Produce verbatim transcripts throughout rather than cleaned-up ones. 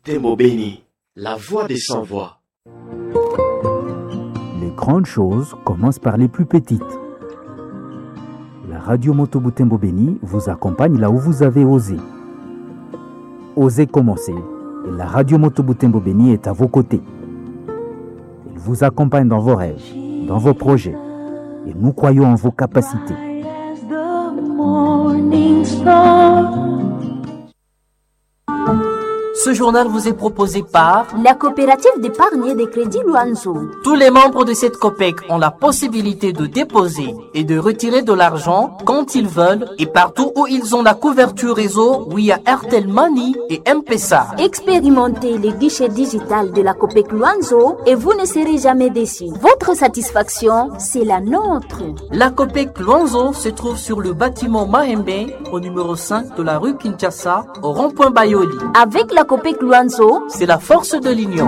Butembo Beni, la voix des sans-voix. Les grandes choses commencent par les plus petites. La radio Moto Butembo Beni vous accompagne là où vous avez osé. Osez commencer, et la radio Moto Butembo Beni est à vos côtés. Elle vous accompagne dans vos rêves, dans vos projets, et nous croyons en vos capacités. Ce journal vous est proposé par la coopérative d'épargne et de crédit Luanzo. Tous les membres de cette COPEC ont la possibilité de déposer et de retirer de l'argent quand ils veulent et partout où ils ont la couverture réseau via Airtel Money et M-Pesa. Expérimentez les guichets digitales de la COPEC Luanzo et vous ne serez jamais déçus. Votre satisfaction, c'est la nôtre. La COPEC Luanzo se trouve sur le bâtiment Mahembe au numéro cinq de la rue Kinshasa au rond-point Bayoli. Avec la COPEC Luanzo, c'est la force de l'union.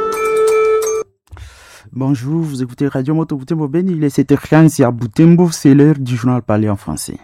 Bonjour, vous écoutez Radio Moto Butembo Beni, il est sept heures quinze à Butembo, c'est l'heure du journal parlé en français.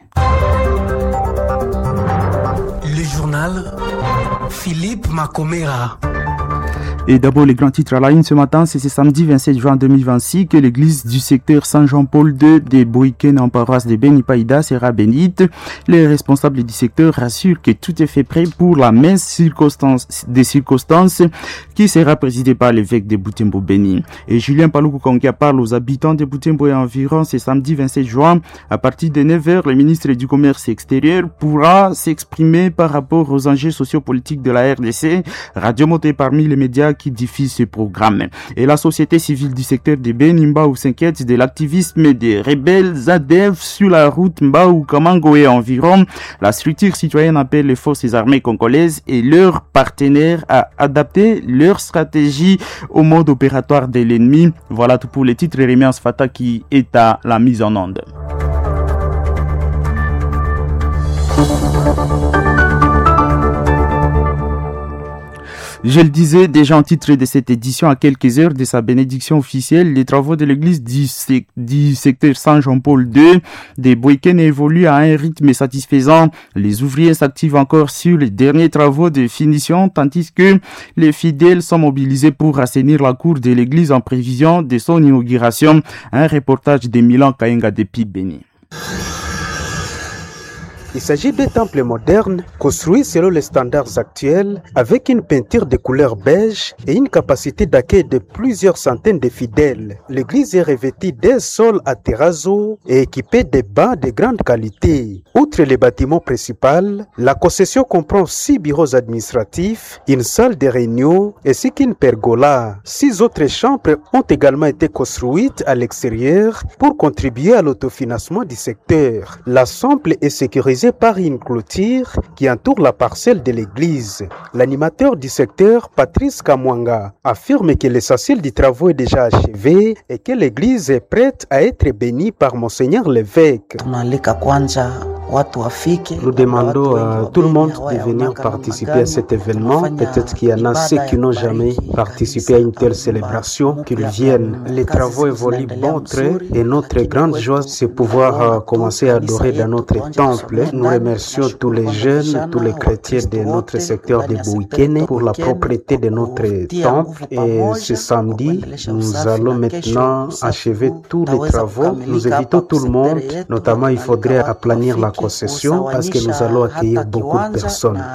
Le journal Philippe Macomera. Et d'abord, les grands titres à la une ce matin, c'est ce samedi vingt-sept juin deux mille vingt-six que l'église du secteur Saint-Jean-Paul deux de Boïken en paroisse de Beni Païda sera bénite. Les responsables du secteur rassurent que tout est fait prêt pour la messe circonstance, des circonstances qui sera présidée par l'évêque de Butembo Beni. Et Julien Paluku Kongia parle aux habitants de Butembo et environ ce samedi vingt-sept juin. À partir de neuf heures, le ministre du Commerce extérieur pourra s'exprimer par rapport aux enjeux sociopolitiques de la R D C. Radio Moto est parmi les médias qui diffuse ce programme. Et la société civile du secteur de Beni Mbao s'inquiète de l'activisme des rebelles A D F sur la route Mbao Kamango et environ. La structure citoyenne appelle les forces armées congolaises et leurs partenaires à adapter leur stratégie au mode opératoire de l'ennemi. Voilà tout pour les titres. Rémi Asfata qui est à la mise en onde. Je le disais déjà en titre de cette édition, à quelques heures de sa bénédiction officielle, les travaux de l'église du, sec- du secteur Saint-Jean-Paul deux de Boïken évoluent à un rythme satisfaisant. Les ouvriers s'activent encore sur les derniers travaux de finition, tandis que les fidèles sont mobilisés pour assainir la cour de l'église en prévision de son inauguration. Un reportage de Milan Kayenga de Pibeni. Il s'agit d'un temple moderne construit selon les standards actuels avec une peinture de couleur beige et une capacité d'accueil de plusieurs centaines de fidèles. L'église est revêtue d'un sol à terrazzo et équipée de bancs de grande qualité. Outre les bâtiments principaux, la concession comprend six bureaux administratifs, une salle de réunion ainsi qu'une pergola. Six autres chambres ont également été construites à l'extérieur pour contribuer à l'autofinancement du secteur. L'ensemble est sécurisé par une clôture qui entoure la parcelle de l'église. L'animateur du secteur, Patrice Kamwanga, affirme que l'essentiel du travaux est déjà achevé et que l'église est prête à être bénie par Monseigneur l'évêque. Nous demandons à tout le monde de venir participer à cet événement. Peut-être qu'il y en a ceux qui n'ont jamais participé à une telle célébration, qu'ils viennent. Les travaux évoluent bon trait et notre grande joie, c'est pouvoir commencer à adorer dans notre temple. Nous remercions tous les jeunes, tous les chrétiens de notre secteur de Boïken pour la propreté de notre temple. Et ce samedi, nous allons maintenant achever tous les travaux. Nous invitons tout le monde, notamment il faudrait aplanir la concession parce que nous allons accueillir beaucoup de personnes.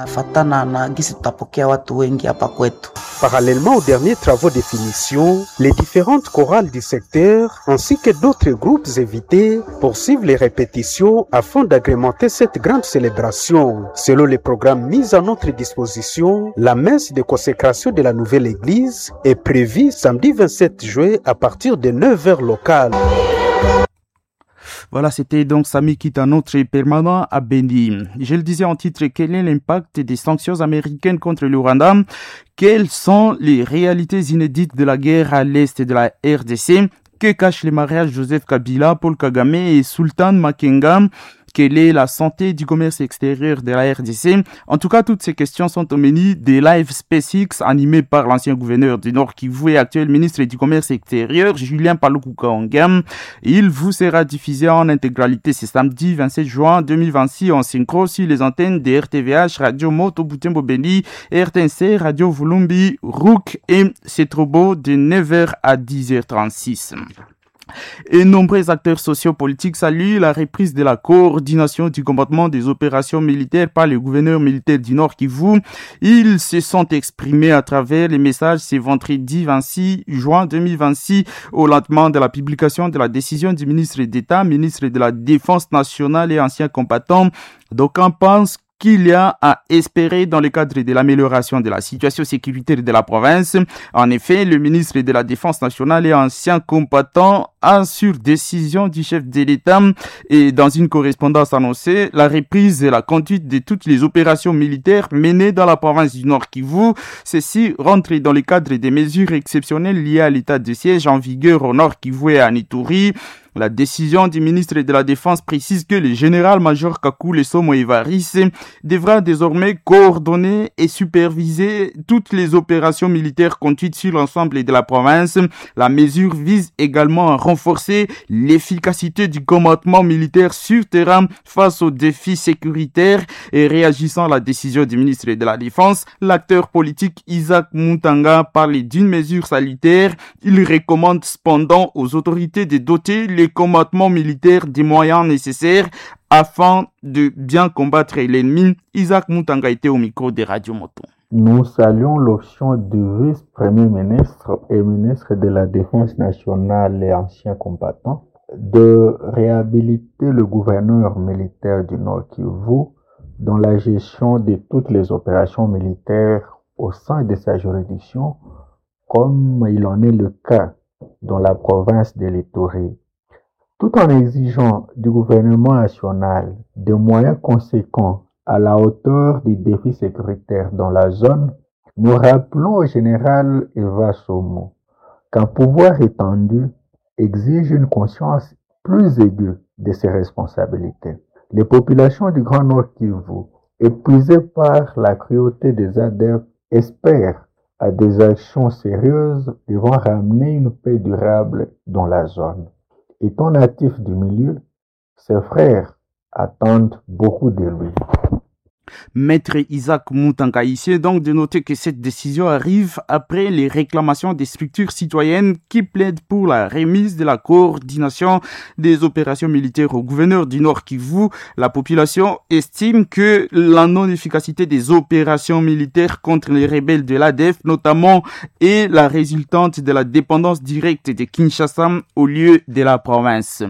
Parallèlement aux derniers travaux de finition, les différentes chorales du secteur ainsi que d'autres groupes invités poursuivent les répétitions afin d'agrémenter cette grande célébration. Selon les programmes mis à notre disposition, la messe de consécration de la nouvelle église est prévue samedi vingt-sept juin à partir de neuf heures locales. Voilà, c'était donc Sami Kita, notre permanent à Beni. Je le disais en titre, quel est l'impact des sanctions américaines contre le Rwanda? Quelles sont les réalités inédites de la guerre à l'est de la R D C? Que cachent les mariages Joseph Kabila, Paul Kagame et Sultan Makenga? Quelle est la santé du commerce extérieur de la R D C? En tout cas, toutes ces questions sont au menu des live SpaceX animés par l'ancien gouverneur du Nord Kivu et actuel ministre du commerce extérieur, Julien Paluku Kaongam. Il vous sera diffusé en intégralité ce samedi vingt-sept juin deux mille vingt-six en synchro sur les antennes de R T V H, Radio Moto Butembo Beni, R T N C, Radio Volumbi, Rouk et Setrobo de neuf heures à dix heures trente-six. Et nombreux acteurs sociopolitiques saluent la reprise de la coordination du combattement des opérations militaires par le gouverneur militaire du Nord Kivu. Ils se sont exprimés à travers les messages ce vendredi vingt-six juin deux mille vingt-six au lendemain de la publication de la décision du ministre d'État, ministre de la Défense nationale et ancien combattant. D'aucuns pensent qu'il y a à espérer dans le cadre de l'amélioration de la situation sécuritaire de la province. En effet, le ministre de la Défense nationale et ancien combattant a, sur décision du chef de l'État et dans une correspondance annoncée, la reprise et la conduite de toutes les opérations militaires menées dans la province du Nord Kivu. Ceci rentre dans le cadre des mesures exceptionnelles liées à l'état de siège en vigueur au Nord Kivu et à Ituri. La décision du ministre de la Défense précise que le général-major Kakule Somo Evaris devra désormais coordonner et superviser toutes les opérations militaires conduites sur l'ensemble de la province. La mesure vise également à renforcer l'efficacité du commandement militaire sur terrain face aux défis sécuritaires. Et réagissant à la décision du ministre de la Défense, l'acteur politique Isaac Muntanga parle d'une mesure salutaire. Il recommande cependant aux autorités de doter les commandements militaires des moyens nécessaires afin de bien combattre l'ennemi. Isaac Muntanga était au micro de Radio Moto. Nous saluons l'option du vice-premier ministre et ministre de la Défense nationale et ancien combattant de réhabiliter le gouverneur militaire du Nord Kivu dans la gestion de toutes les opérations militaires au sein de sa juridiction, comme il en est le cas dans la province de l'Ituri. Tout en exigeant du gouvernement national des moyens conséquents à la hauteur des défis sécuritaires dans la zone, nous rappelons au général Eva Somo qu'un pouvoir étendu exige une conscience plus aiguë de ses responsabilités. Les populations du Grand Nord Kivu, épuisées par la cruauté des A D F, espèrent à des actions sérieuses devant ramener une paix durable dans la zone. Étant natif du milieu, ses frères attendent beaucoup de lui. Maître Isaac Muntanga, ici est donc de noter que cette décision arrive après les réclamations des structures citoyennes qui plaident pour la remise de la coordination des opérations militaires au gouverneur du Nord Kivu. La population estime que la non-efficacité des opérations militaires contre les rebelles de l'A D F, notamment, est la résultante de la dépendance directe de Kinshasa au lieu de la province.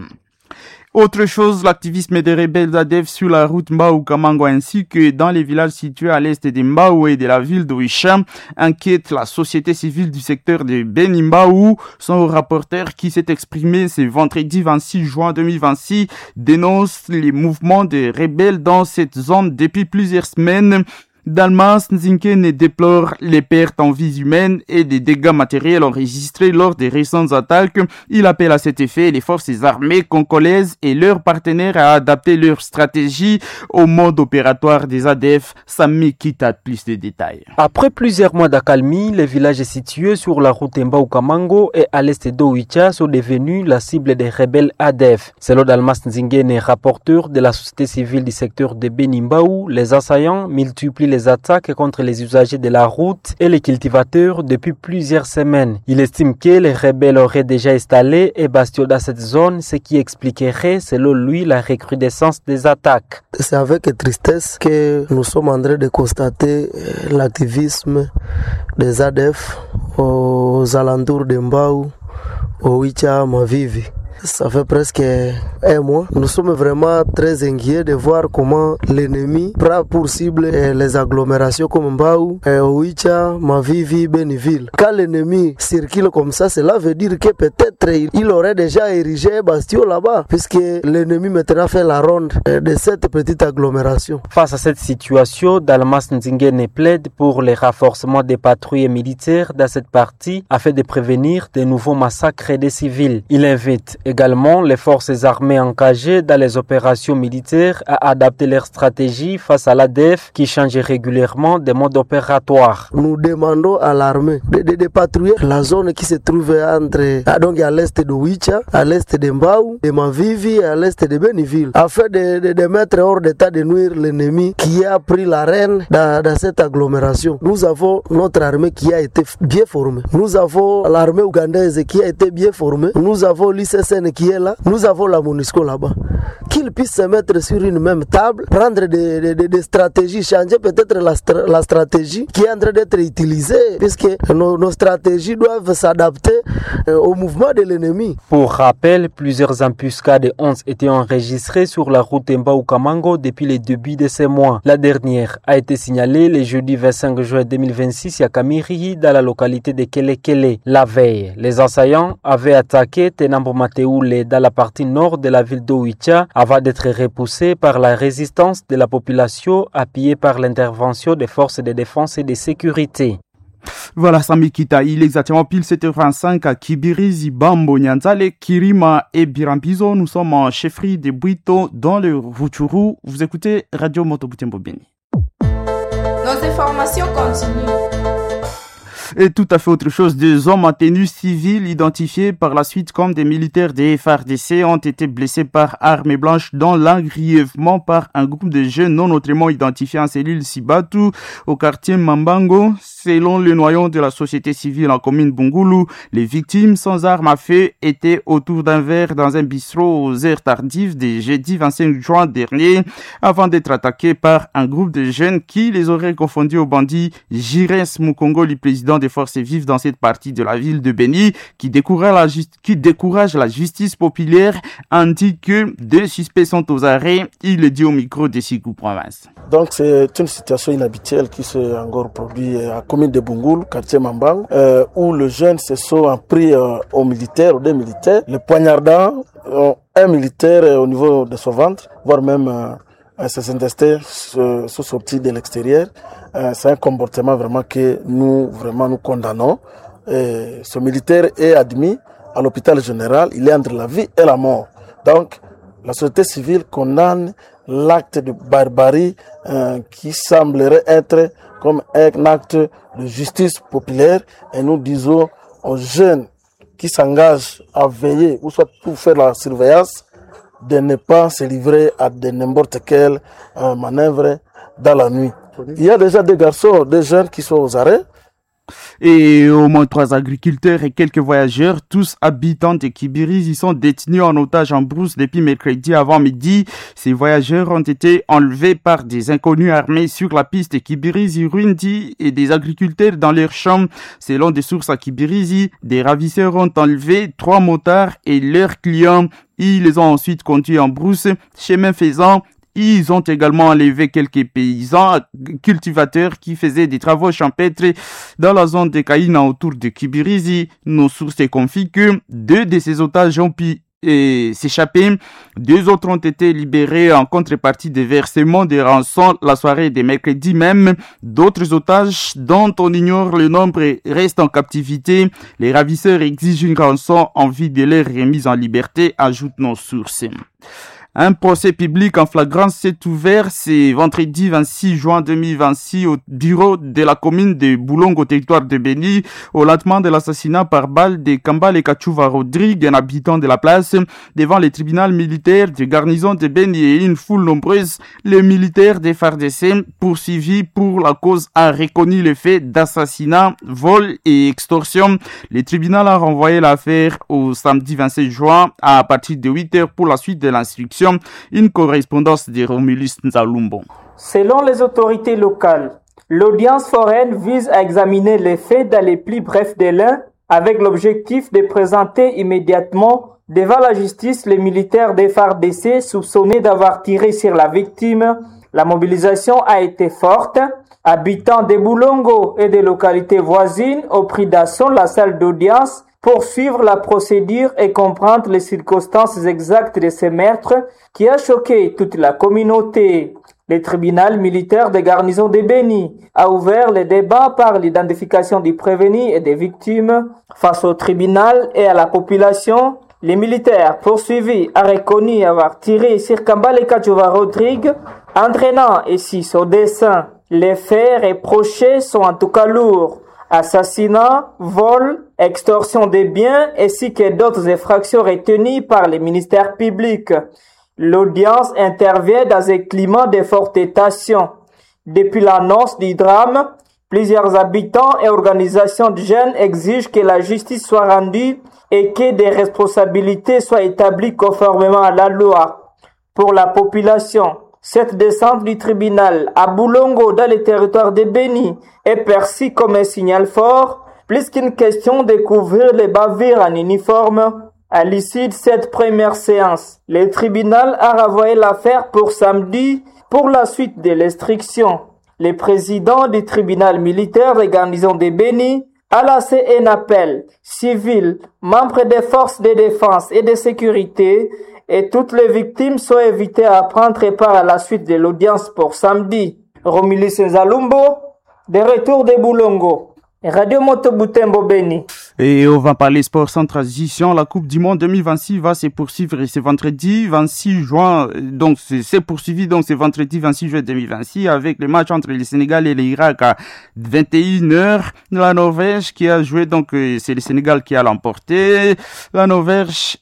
Autre chose, l'activisme des rebelles A D F sur la route Mbao-Kamango ainsi que dans les villages situés à l'est de Mbao et de la ville d'Oicha inquiète la société civile du secteur de Beni Mbao. Son rapporteur qui s'est exprimé ce vendredi vingt-six juin deux mille vingt-six dénonce les mouvements des rebelles dans cette zone depuis plusieurs semaines. Dalmas Nzinkene déplore les pertes en vies humaines et des dégâts matériels enregistrés lors des récentes attaques. Il appelle à cet effet les forces armées congolaises et leurs partenaires à adapter leur stratégie au mode opératoire des A D F. Sami Kita plus de détails. Après plusieurs mois d'accalmie, les villages situés sur la route Mbao-Kamango et à l'est d'Oicha sont devenus la cible des rebelles A D F. Selon Dalmas Nzinkene, rapporteur de la société civile du secteur de Beni Mbao, les assaillants multiplient les attaques contre les usagers de la route et les cultivateurs depuis plusieurs semaines. Il estime que les rebelles auraient déjà installé et bastionné dans cette zone, ce qui expliquerait, selon lui, la recrudescence des attaques. C'est avec tristesse que nous sommes en train de constater l'activisme des A D F aux alentours de Mbao, Oicha, Mavivi. Ça fait presque un mois. Nous sommes vraiment très inquiets de voir comment l'ennemi prend pour cible les agglomérations comme Mbao, Oicha, Mavivi, Beniville. Quand l'ennemi circule comme ça, cela veut dire que peut-être il aurait déjà érigé un bastion là-bas, puisque l'ennemi maintenant fait la ronde de cette petite agglomération. Face à cette situation, Dalmas Nzingene plaide pour le renforcement des patrouilles militaires dans cette partie afin de prévenir de nouveaux massacres des civils. Il invite Également, les forces armées engagées dans les opérations militaires à adapter leur stratégie face à l'A D F qui change régulièrement de mode opératoire. Nous demandons à l'armée de, de, de patrouiller la zone qui se trouve entre, donc à l'est de Wicha, à l'est de Mbao, de Mavivi et à l'est de Beniville, afin de, de, de mettre hors d'état de nuire l'ennemi qui a pris l'arène dans, dans cette agglomération. Nous avons notre armée qui a été bien formée. Nous avons l'armée ougandaise qui a été bien formée. Nous avons l'I C S N qui est là. Nous avons la MONUSCO là-bas. Qu'ils puissent se mettre sur une même table, prendre des, des, des stratégies, changer peut-être la, la stratégie qui est en train d'être utilisée, puisque nos, nos stratégies doivent s'adapter euh, au mouvement de l'ennemi. Pour rappel, plusieurs embuscades ont été enregistrées sur la route Mbao-Kamango depuis le début de ce mois. La dernière a été signalée le jeudi vingt-cinq juin deux mille vingt-six à Kamiri, dans la localité de Kelekele. La veille, les assaillants avaient attaqué Tenambo Mateoule dans la partie nord de la ville d'Oicha avant d'être repoussés par la résistance de la population appuyée par l'intervention des forces de défense et de sécurité. Voilà, Sami Kita, il est exactement pile sept heures vingt-cinq à Kibirizi, Bambo, Nyanzale, Kirima et Birampizo. Nous sommes en chefferie de Buito dans le Rutshuru. Vous écoutez Radio Moto Butembo Beni. Nos informations continuent. Et tout à fait autre chose, des hommes en tenue civile identifiés par la suite comme des militaires des F R D C ont été blessés par armes blanches dans l'engrièvement par un groupe de jeunes non autrement identifiés en cellule Sibatu au quartier Mambango. Selon le noyau de la société civile en commune Bungulu, les victimes sans armes à feu étaient autour d'un verre dans un bistrot aux heures tardives de jeudi vingt-cinq juin dernier avant d'être attaqués par un groupe de jeunes qui les aurait confondus aux bandits. Jirens Mukongo, le président des forces vives dans cette partie de la ville de Beni, qui décourage la, ju- qui décourage la justice populaire, indique que deux suspects sont aux arrêts. Il le dit au micro de Sikou Province. Donc c'est une situation inhabituelle qui s'est encore produite à la commune de Bungulu, quartier Mambang, euh, où les jeunes se sont pris euh, aux militaires, aux deux militaires, le poignardant, euh, un militaire euh, au niveau de son ventre, voire même euh, se sont testés sous sorti de l'extérieur. Euh, c'est un comportement vraiment que nous vraiment nous condamnons. Et ce militaire est admis à l'hôpital général, il est entre la vie et la mort. Donc la société civile condamne l'acte de barbarie euh, qui semblerait être comme un acte de justice populaire, et nous disons aux jeunes qui s'engagent à veiller ou soit pour faire la surveillance de ne pas se livrer à de n'importe quelle euh, manœuvre dans la nuit. Il y a déjà des garçons, des jeunes qui sont aux arrêts. Et au moins trois agriculteurs et quelques voyageurs, tous habitants de Kibirizi, ils sont détenus en otage en brousse depuis mercredi avant midi. Ces voyageurs ont été enlevés par des inconnus armés sur la piste de Kibirizi Rundi et des agriculteurs dans leurs champs. Selon des sources à Kibirizi, des ravisseurs ont enlevé trois motards et leurs clients. Ils les ont ensuite conduits en brousse. Chemin faisant, ils ont également enlevé quelques paysans cultivateurs qui faisaient des travaux champêtres dans la zone de Kaïna autour de Kibirizi. Nos sources confient que deux de ces otages ont pu et s'échapper. Deux autres ont été libérés en contrepartie des versements de rançons la soirée de mercredi même. D'autres otages, dont on ignore le nombre, restent en captivité. Les ravisseurs exigent une rançon en vue de leur remise en liberté, ajoutent nos sources. Un procès public en flagrance s'est ouvert ce vendredi vingt-six juin deux mille vingt-six au bureau de la commune de Boulongo, au territoire de Beni, au lendemain de l'assassinat par balle de Kambale Kachuva Rodrigue, un habitant de la place, devant le tribunal militaire de garnison de Beni et une foule nombreuse. Le militaire des F A R D C, poursuivi pour la cause, a reconnu le fait d'assassinat, vol et extorsion. Le tribunal a renvoyé l'affaire au samedi vingt-sept juin à partir de huit heures pour la suite de l'instruction. Une correspondance de Romulus Nzalumbo. Selon les autorités locales, l'audience foraine vise à examiner les faits dans les plus brefs délais avec l'objectif de présenter immédiatement devant la justice les militaires des F A R D C soupçonnés d'avoir tiré sur la victime. La mobilisation a été forte. Habitants de Boulongo et des localités voisines ont pris d'assaut la salle d'audience pour suivre la procédure et comprendre les circonstances exactes de ces meurtres qui a choqué toute la communauté. Le tribunal militaire de garnison de Beni a ouvert le débat par l'identification du prévenu et des victimes. Face au tribunal et à la population, Les militaires poursuivis a reconnu avoir tiré sur Kambale Kachova Rodrigue, entraînant ici son dessin. Les faits reprochés sont en tout cas lourds. Assassinat, vol, extorsion des biens ainsi que d'autres infractions retenues par les ministères publics. L'audience intervient dans un climat de forte tension. Depuis l'annonce du drame, plusieurs habitants et organisations de jeunes exigent que la justice soit rendue et que des responsabilités soient établies conformément à la loi. Pour la population, cette descente du tribunal à Boulongo dans le territoire de Béni est perçue comme un signal fort, plus qu'une question de couvrir les bavures en uniforme. À l'issue de cette première séance, le tribunal a renvoyé l'affaire pour samedi pour la suite de l'instruction. Le président du tribunal militaire de garnison de Béni a lancé un appel civil, membres des forces de défense et de sécurité, et toutes les victimes sont invitées à prendre part à la suite de l'audience pour samedi. Romilly Senzalumbo, de retour de Boulongo. Radio Moto Butembo Béni. Et on va parler sport sans transition. La Coupe du Monde deux mille vingt-six va se poursuivre ce vendredi vingt-six juin. Donc, c'est poursuivi donc ce vendredi vingt-six juin deux mille vingt-six avec le match entre le Sénégal et l'Irak à vingt et une heures. La Norvège qui a joué, donc, c'est le Sénégal qui a l'emporté. La Norvège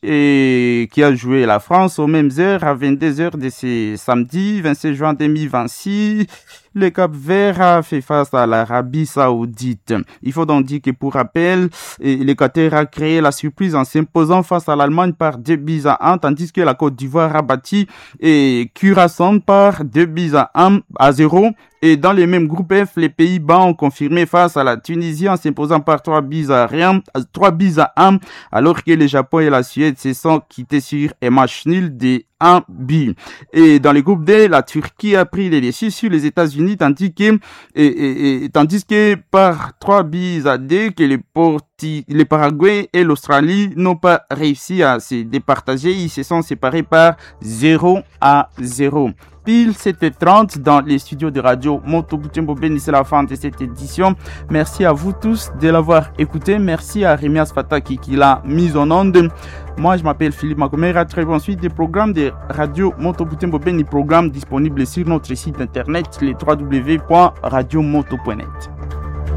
et qui a joué la France aux mêmes heures à vingt-deux heures de ce samedi vingt-sept juin deux mille vingt-six. Le Cap-Vert a fait face à l'Arabie Saoudite. Il faut donc dire que pour rappel, le Qatar a créé la surprise en s'imposant face à l'Allemagne par deux buts à un, tandis que la Côte d'Ivoire a battu et Curaçao par deux buts à un à zéro. Et dans le même groupe F, les Pays-Bas ont confirmé face à la Tunisie en s'imposant par trois buts à rien, trois buts à un, alors que le Japon et la Suède se sont quittés sur un match nul de un but. Et dans le groupe D, la Turquie a pris les dessus sur les États-Unis, tandis que, et, et, et, tandis que par trois buts à deux, que les Porti, le Paraguay et l'Australie n'ont pas réussi à se départager. Ils se sont séparés par zéro à zéro. Pile sept heures trente dans les studios de radio Moto Butembo Béni, c'est la fin de cette édition. Merci à vous tous de l'avoir écouté. Merci à Rémias Fataki qui l'a mise en onde. Moi, je m'appelle Philippe Makomera. Très bonne suite des programmes de radio Moto Butembo Béni, programme disponible sur notre site internet, le w w w point radio moto point net.